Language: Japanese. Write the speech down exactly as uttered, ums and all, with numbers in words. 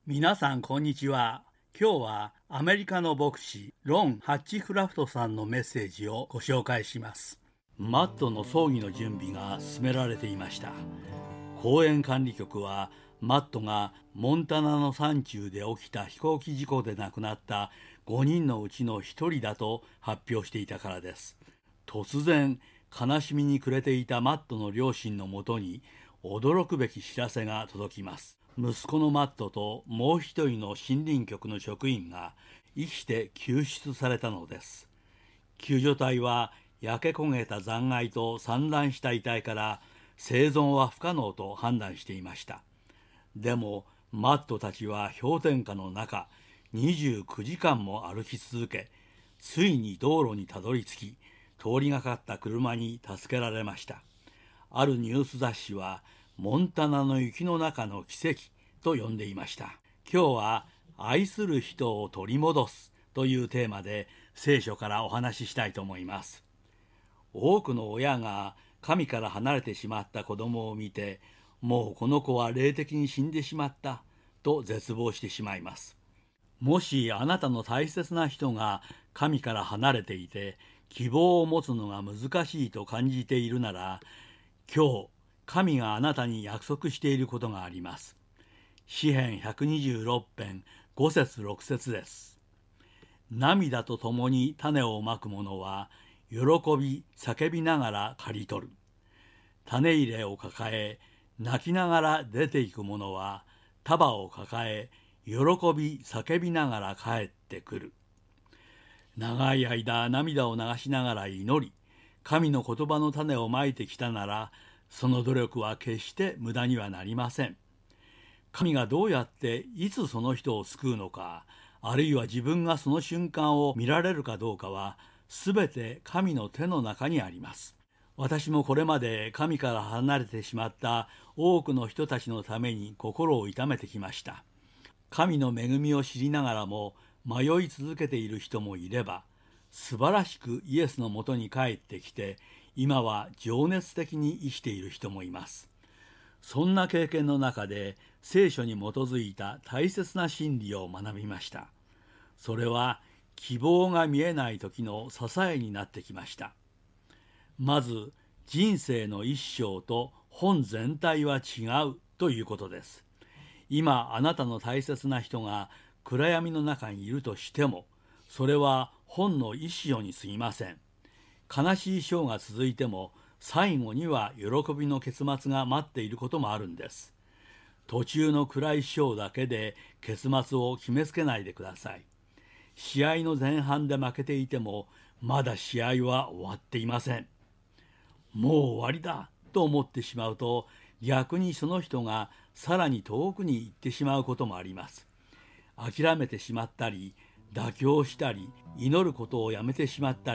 皆さんこんにちは。今日はアメリカの牧師ロン・ハッチクラフトさんのメッセージをご紹介します。マットの葬儀の準備が進められていました。公園管理局はマットがモンタナの山中で起きた飛行機事故で亡くなったごにんのうちのひとりだと発表していたからです。突然悲しみに暮れていたマットの両親のもとに驚くべき知らせが届きます。息子のマットともう一人の森林局の職員が生きて救出されたのです。救助隊は焼け焦げた残骸と散乱した遺体から生存は不可能と判断していました。でもマットたちは氷点下の中にじゅうくじかんも歩き続け、ついに道路にたどり着き、通りがかった車に助けられました。あるニュース雑誌はモンタナの雪の中の奇跡と呼んでいました。今日は愛する人を取り戻すというテーマで聖書からお話ししたいと思います。多くの親が神から離れてしまった子供を見て、もうこの子は霊的に死んでしまったと絶望してしまいます。もしあなたの大切な人が神から離れていて希望を持つのが難しいと感じているなら、今日神があなたに約束していることがあります。詩編ひゃくにじゅうろく編ご節ろく節です。涙とともに種をまく者は喜び叫びながら刈り取る。種入れを抱え泣きながら出ていく者は束を抱え喜び叫びながら帰ってくる。長い間涙を流しながら祈り、神の言葉の種をまいてきたなら、その努力は決して無駄にはなりません。神がどうやっていつその人を救うのか、あるいは自分がその瞬間を見られるかどうかは、すべて神の手の中にあります。私もこれまで神から離れてしまった多くの人たちのために心を痛めてきました。神の恵みを知りながらも迷い続けている人もいれば、素晴らしくイエスのもとに帰ってきて、今は情熱的に生きている人もいます。そんな経験の中で聖書に基づいた大切な真理を学びました。それは希望が見えない時の支えになってきました。まず、人生の一生と本全体は違うということです。今あなたの大切な人が暗闇の中にいるとしても、それは本の一生に過ぎません。悲しい章が続いても最後には喜びの結末が待っていることもあるんです。途中の暗い章だけで結末を決めつけないでください。試合の前半で負けていてもまだ試合は終わっていません。もう終わりだと思ってしまうと、逆にその人がさらに遠くに行ってしまうこともあります。諦めてしまったり、妥協したり、祈ることをやめてしまったり、